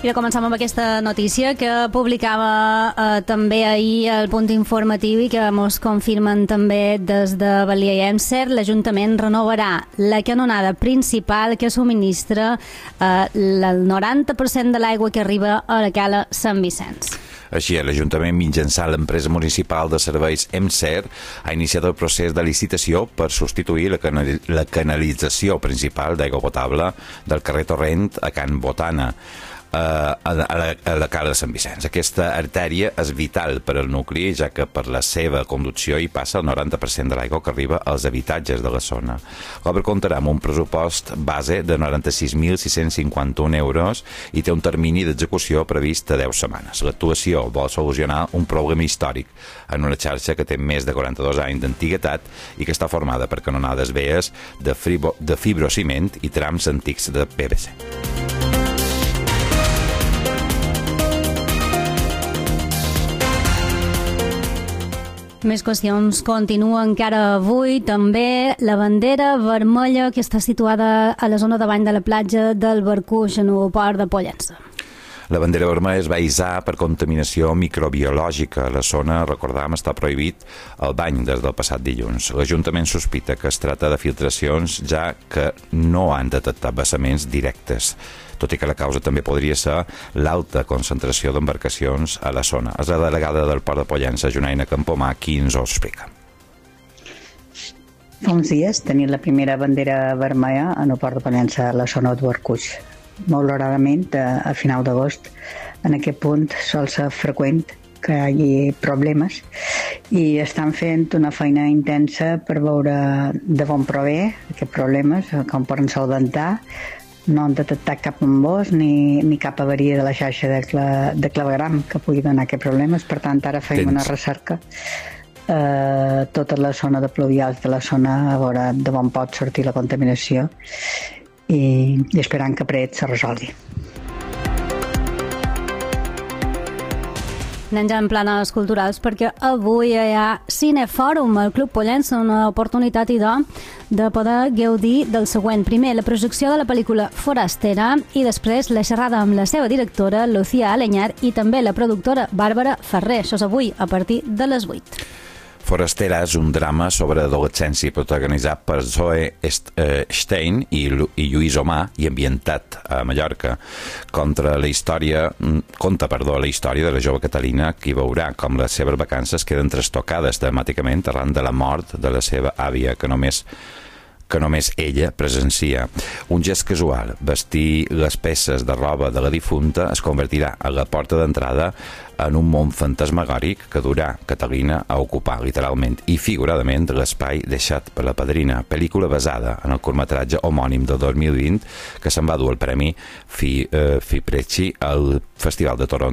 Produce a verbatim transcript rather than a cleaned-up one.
I de començar amb aquesta notícia que publicava eh, també ahir el punt informatiu i que ens confirmen també des de Balia i EMSER. L'Ajuntament renovarà la canonada principal que subministra eh, el noranta per cent de l'aigua que arriba a la cala Sant Vicenç. Així, l'Ajuntament, mitjançant l'empresa municipal de serveis EMSER, ha iniciat el procés de licitació per substituir la, canal la canalització principal d'aigua potable del carrer Torrent a Can Botana, a la, a la cala de Sant Vicenç. Aquesta artèria és vital per al nucli, ja que per la seva conducció hi passa el noranta per cent de l'aigua que arriba als habitatges de la zona. L'obra comptarà amb un pressupost base de noranta-sis mil sis-cents cinquanta-un euros i té un termini d'execució previst a deu setmanes. L'actuació vol solucionar un problema històric en una xarxa que té més de quaranta-dos anys d'antiguitat i que està formada per canonades veies de, de fibrociment i trams antics de P V C. Més qüestions continuen encara avui. També la bandera vermella que està situada a la zona de bany de la platja del Barcuix, en el port de Pollença. La bandera vermella es va hissar per contaminació microbiològica. A la zona, recordàvem, està prohibit el bany des del passat dilluns. L'Ajuntament sospita que es tracta de filtracions, ja que no han detectat vessaments directes, tot i que la causa també podria ser l'alta concentració d'embarcacions a la zona. És la delegada del Port de Pollença, Junaina Campomà, qui ens ho explica. Fa uns dies tenim la primera bandera vermella en el Port de Pollença, a la zona de Barcuix. Malauradament, a final d'agost, en aquest punt sol ser freqüent que hi hagi problemes i estan fent una feina intensa per veure de on prové aquests problemes, com poden solventar. No han detectat cap embòs ni, ni cap avaria de la xarxa de, cla, de clavegram que pugui donar aquests problemes. Per tant, ara fem una recerca a eh, tota la zona de pluvials de la zona, a veure de on pot sortir la contaminació i, i esperant que pret se resolgui. Anem ja en planes culturals perquè avui hi ha Cinefòrum al Club Pollença, una oportunitat idò de poder gaudir del següent. Primer, la projecció de la pel·lícula Forastera i després la xerrada amb la seva directora, Lucía Aleñar, i també la productora Bàrbara Ferrer. Això és avui a partir de les vuit. Forastera és un drama sobre adolescència protagonitzat per Zoe Stein i, i Lluís Omar i ambientat a Mallorca. Contra la història, conta perdó, la història de la jove Catalina, qui veurà com les seves vacances queden trastocades dramàticament arran de la mort de la seva àvia, que només que només ella presencia. Un gest casual, vestir les peces de roba de la difunta, es convertirà a la porta d'entrada en un món fantasmagòric que durà Catalina a ocupar literalment i figuradament l'espai deixat per la padrina, pel·lícula basada en el curtmetratge homònim del dos mil vint que se'n va dur el premi Fi, eh, Fipresci al Festival de Toronto.